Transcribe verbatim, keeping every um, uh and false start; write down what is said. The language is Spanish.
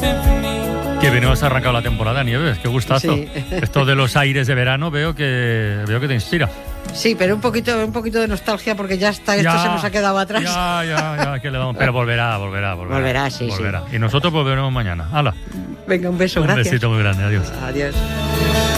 Que bien has arrancado la temporada, Nieves, qué gustazo. Sí. Esto de los aires de verano veo que veo que te inspira. Sí, pero un poquito, un poquito de nostalgia porque ya está, esto Ya, se nos ha quedado atrás. Ya, ya, ya, que le damos. Pero volverá, volverá, volverá. Volverá, sí, volverá. Sí. Y nosotros volveremos mañana. ¡Hala! Venga, un beso, un gracias. Un besito muy grande, adiós. Adiós.